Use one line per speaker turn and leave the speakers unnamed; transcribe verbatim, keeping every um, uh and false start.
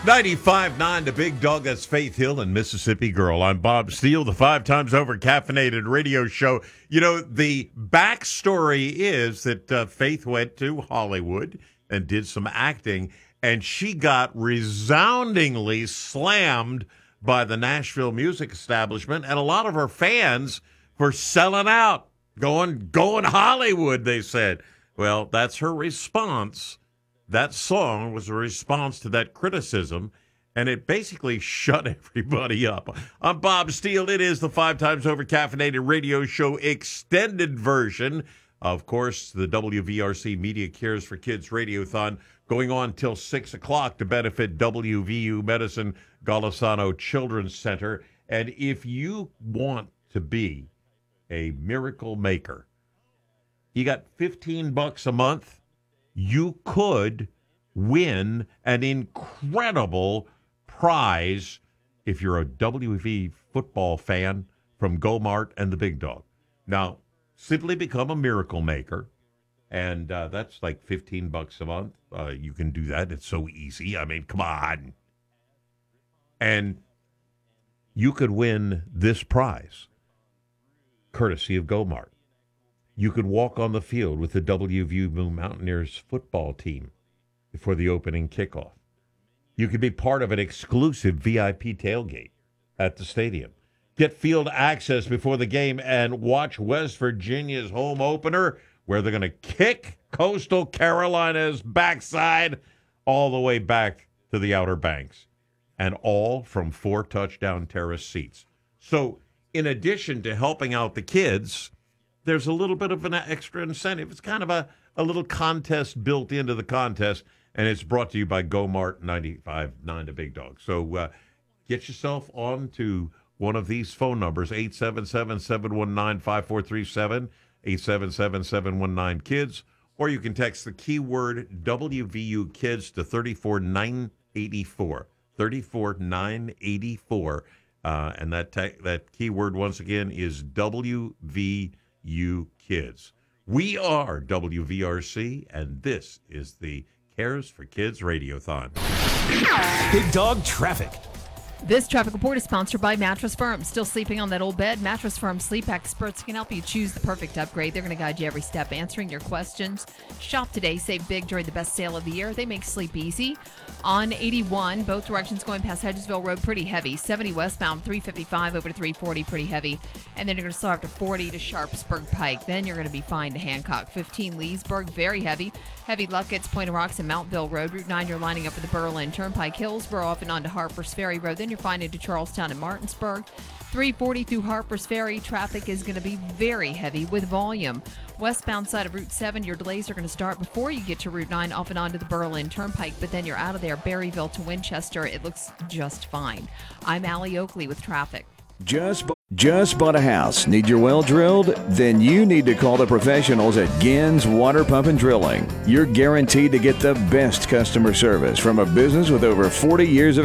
ninety-five point nine, the Big Dog. That's Faith Hill and Mississippi Girl. I'm Bob Steele, the five times over caffeinated radio show. You know, the backstory is that uh, Faith went to Hollywood and did some acting, and she got resoundingly slammed by the Nashville music establishment and a lot of her fans for selling out, going, going Hollywood, they said. Well, that's her response. That song was a response to that criticism, and it basically shut everybody up. I'm Bob Steele. It is the five times over caffeinated radio show extended version. Of course, the W V R C Media Cares for Kids Radiothon going on till six o'clock to benefit W V U Medicine Golisano Children's Center. And if you want to be a miracle maker, you got fifteen bucks a month. You could win an incredible prize if you're a W V football fan from Go-Mart and the Big Dog. Now, simply become a miracle maker, and uh, that's like fifteen bucks a month. Uh, you can do that. It's so easy. I mean, come on. And you could win this prize, courtesy of Go-Mart. You could walk on the field with the W V U Mountaineers football team before the opening kickoff. You could be part of an exclusive V I P tailgate at the stadium. Get field access before the game and watch West Virginia's home opener, where they're going to kick Coastal Carolina's backside all the way back to the Outer Banks. And all from four touchdown terrace seats. So in addition to helping out the kids, there's a little bit of an extra incentive. It's kind of a, a little contest built into the contest, and it's brought to you by Go-Mart ninety-five point nine, the Big Dog. So uh, get yourself on to one of these phone numbers, eight seven seven, seven one nine, five four three seven, eight seven seven, seven one nine, KIDS, or you can text the keyword W V U KIDS to three four nine eight four, three four nine eight four, uh, and that, te- that keyword, once again, is W V U You kids. We are W V R C, and this is the Cares for Kids Radiothon.
Big Dog Traffic.
This traffic report is sponsored by Mattress Firm. Still sleeping on that old bed? Mattress Firm sleep experts can help you choose the perfect upgrade. They're going to guide you every step, answering your questions. Shop today. Save big during the best sale of the year. They make sleep easy. On eighty-one, both directions going past Hedgesville Road, pretty heavy. seventy westbound, three fifty-five over to three forty, pretty heavy. And then you're going to start after forty to Sharpsburg Pike. Then you're going to be fine to Hancock. fifteen Leesburg, very heavy. Heavy Luckett's, Point of Rocks, and Mountville Road. Route nine, you're lining up with the Berlin Turnpike. Hillsborough off and on to Harper's Ferry Road. Then you're fine into Charlestown and Martinsburg. three forty through Harper's Ferry. Traffic is going to be very heavy with volume. Westbound side of Route seven, your delays are going to start before you get to Route nine off and onto the Berlin Turnpike, but then you're out of there. Berryville to Winchester, it looks just fine. I'm Allie Oakley with traffic.
Just, just bought a house. Need your well drilled? Then you need to call the professionals at Gins Water Pump and Drilling. You're guaranteed to get the best customer service from a business with over forty years of